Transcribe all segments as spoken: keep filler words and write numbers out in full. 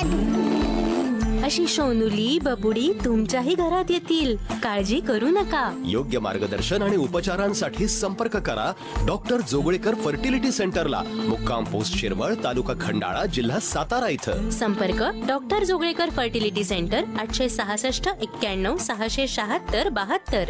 अशी सोनुली बबुडी तुमच्याही घरात येतील, काळजी करू नका. योग्य मार्गदर्शन आणि उपचारांसाठी संपर्क करा डॉक्टर जोगळेकर फर्टिलिटी सेंटरला, मुक्काम पोस्ट शिरवळ, तालुका खंडाळा, जिल्हा सातारा इथं. संपर्क डॉक्टर जोगळेकर फर्टिलिटी सेंटर, आठशे सहासष्ट एक्क्याण्णव सहाशे शहात्तर बहात्तर.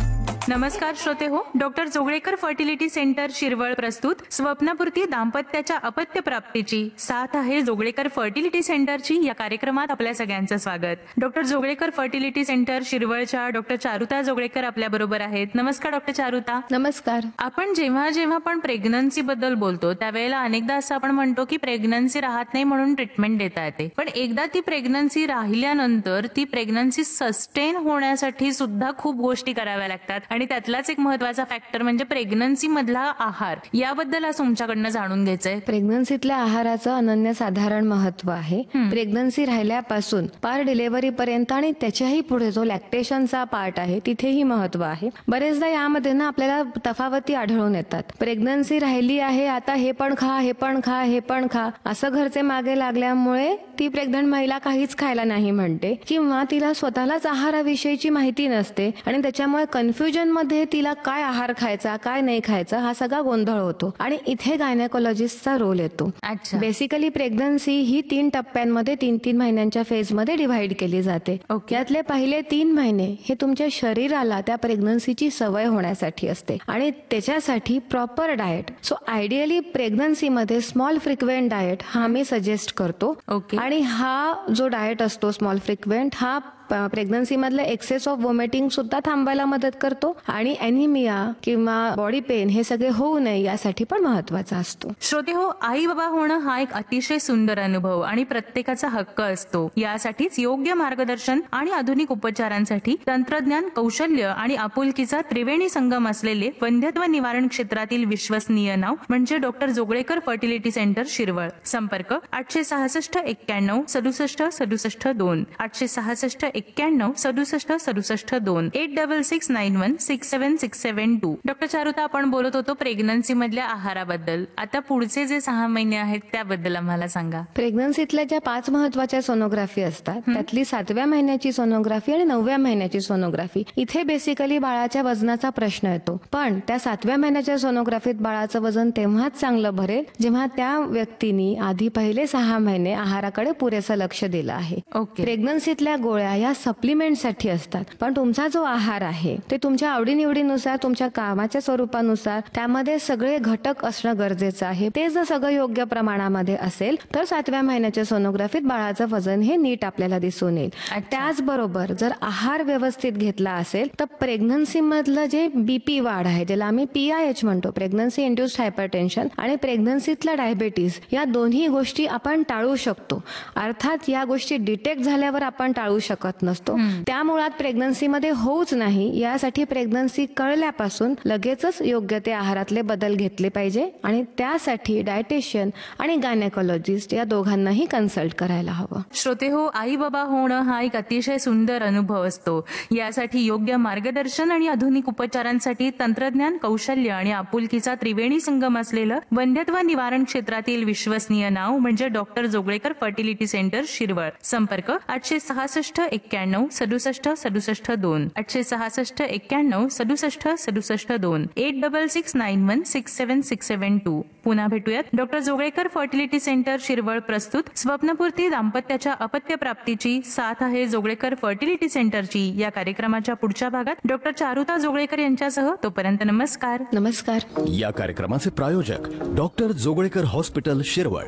नमस्कार श्रोते हो, doctor Joglekar fertility centre Shirwal प्रस्तुत स्वप्नपूर्ती दाम्पत्याच्या अपत्य प्राप्तीची साथ आहे जोगळेकर फर्टिलिटी सेंटरची या कार्यक्रमात आपल्या सगळ्यांचं स्वागत. Doctor Joglekar fertility centre शिरवळच्या doctor Charuta Joglekar आपल्या बरोबर आहेत. नमस्कार डॉक्टर चारुता. नमस्कार. आपण जेव्हा जेव्हा पण प्रेग्नन्सी बद्दल बोलतो त्यावेळेला अनेकदा असं आपण म्हणतो की प्रेग्नन्सी राहत नाही म्हणून ट्रीटमेंट देता येते, पण एकदा ती प्रेग्नन्सी राहिल्यानंतर ती प्रेग्नन्सी सस्टेन होण्यासाठी सुद्धा खूप गोष्टी कराव्या लागतात आणि त्यातलाच एक महत्वाचा फॅक्टर म्हणजे प्रेग्नन्सी मधला आहार. याबद्दल आज तुमच्याकडनं जाणून घ्यायचंय. प्रेग्नन्सीतल्या आहाराचं अनन्यसाधारण महत्व आहे. प्रेग्नन्सी राहिल्यापासून पार डिलिव्हरी पर्यंत आणि त्याच्याही पुढे जो लॅक्टेशनचा पार्ट आहे तिथेही महत्व आहे. बरेचदा यामध्ये ना आपल्याला तफावती आढळून येतात. प्रेग्नन्सी राहिली आहे, आता हे पण खा हे पण खा हे पण खा असं घरचे मागे लागल्यामुळे ती प्रेग्नंट महिला काहीच खायला नाही म्हणते, किंवा तिला स्वतःलाच आहाराविषयीची माहिती नसते आणि त्याच्यामुळे कन्फ्युजन मध्ये तिला काय आहार खायचा काय नाही खायचा हा सगळा गोंधळ होतो आणि इथे गायनेकोलॉजिस्टचा रोल येतो. बेसिकली प्रेग्नन्सी ही तीन टप्प्यांमध्ये तीन तीन महिन्यांच्या फेज मध्ये डिव्हाइड केली जाते. यातले पहिले तीन महिने हे तुमच्या शरीराला त्या प्रेग्नन्सीची सवय होण्यासाठी असते आणि त्याच्यासाठी proper diet. So ideally pregnancy मध्ये स्मॉल फ्रिक्वेंट डाएट हा मी सजेस्ट करतो. आणि हा जो डाएट असतो स्मॉल फ्रिक्वेंट हा प्रेग्नन्सी मधलं एक्सेस ऑफ वॉमिटिंग सुद्धा थांबायला मदत करतो आणि अॅनिमिया किंवा बॉडी पेन हे सगळे होऊ नये यासाठी पण महत्वाचा असतो. श्रोते हो, आई बाबा होणं हा एक अतिशय सुंदर अनुभव आणि प्रत्येकाचा हक्क असतो. यासाठीच योग्य मार्गदर्शन आणि आधुनिक उपचारांसाठी तंत्रज्ञान, कौशल्य आणि आपुलकीचा त्रिवेणी संगम असलेले वंध्यत्व निवारण क्षेत्रातील विश्वसनीय नाव म्हणजे doctor Joglekar fertility centre Shirwal. संपर्क आठशे सहासष्ट एक्क्याण्णव सदुसष्ट सदुसष्ट दोन आठशे सहासष्ट एक्क्याण्णव सदुसष्ट सदुसष्ट दोन eight double six nine one six seven six seven to. Doctor Charuta, आपण बोलत होतो प्रेग्नन्सी मधल्या आहाराबद्दल. आता पुढचे जे सहा महिने आहेत त्याबद्दल आम्हाला सांगा. प्रेग्नन्सीतल्या ज्या पाच महत्वाच्या सोनोग्राफी असतात त्यातली सातव्या महिन्याची सोनोग्राफी आणि नवव्या महिन्याची सोनोग्राफी, इथे बेसिकली बाळाच्या वजनाचा प्रश्न येतो. पण त्या सातव्या महिन्याच्या सोनोग्राफीत बाळाचं वजन तेव्हाच चांगलं भरेल जेव्हा त्या व्यक्तीने आधी पहिले सहा महिने आहाराकडे पुरेसं लक्ष दिलं आहे. प्रेग्नन्सीतल्या गोळ्या या सप्लिमेंट साठी असतात, पण तुमचा जो आहार आहे ते तुमच्या आवडीनिवडीनुसार तुमच्या कामाच्या स्वरूपानुसार त्यामध्ये सगळे घटक असणं गरजेचं आहे. ते जर सगळं योग्य प्रमाणामध्ये असेल तर सातव्या महिन्याच्या सोनोग्राफीत बाळाचं वजन हे नीट आपल्याला दिसून येईल. त्याचबरोबर जर आहार व्यवस्थित घेतला असेल तर प्रेग्नन्सी मधलं जे बीपी वाढ आहे ज्याला आम्ही पीआयएच म्हणतो, प्रेग्नन्सी इंड्युस्ड हायपरटेन्शन, आणि प्रेग्नन्सीतला डायबेटीस या दोन्ही गोष्टी आपण टाळू शकतो. अर्थात या गोष्टी डिटेक्ट झाल्यावर आपण टाळू शकतो नसतो. त्यामुळे प्रेग्नन्सी मध्ये होऊच नाही यासाठी प्रेग्नन्सी कळल्यापासून लगेचच योग्य ते आहारातले बदल घेतले पाहिजे आणि त्यासाठी डायटिशियन आणि गायनेकोलॉजिस्ट या दोघांनाही कन्सल्ट करायला हवं. श्रोते हो, आई बाबा होणं हा एक अतिशय सुंदर अनुभव असतो. यासाठी योग्य मार्गदर्शन आणि आधुनिक उपचारांसाठी तंत्रज्ञान, कौशल्य आणि आपुलकीचा त्रिवेणी संगम असलेलं वंध्यत्व निवारण क्षेत्रातील विश्वसनीय नाव म्हणजे doctor Joglekar fertility centre Shirwal. संपर्क आठशे सहासष्ट एक्क्याण्णव सदुसष्ट सदुसष्ट दोन आठशे सहासष्ट एक्क्याण्णव सदुसष्ट सदुसष्ट दोन eight double six nine one six seven six seven to. पुन्हा भेटूयात. Doctor Joglekar fertility centre Shirwal प्रस्तुत स्वप्नपूर्ती दाम्पत्याच्या अपत्य प्राप्तीची साथ आहे जोगळेकर फर्टिलिटी सेंटरची या कार्यक्रमाच्या पुढच्या भागात डॉक्टर चारुता जोगळेकर यांच्यासह. तोपर्यंत नमस्कार. नमस्कार. या कार्यक्रमाचे प्रायोजक डॉक्टर जोगळेकर हॉस्पिटल शिरवळ.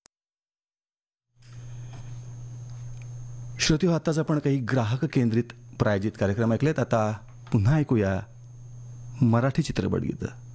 श्रोते हो, आत्ताच आपण काही ग्राहक केंद्रित प्रायोजित कार्यक्रम ऐकलेत. आता पुन्हा ऐकूया मराठी चित्रपट गीतं.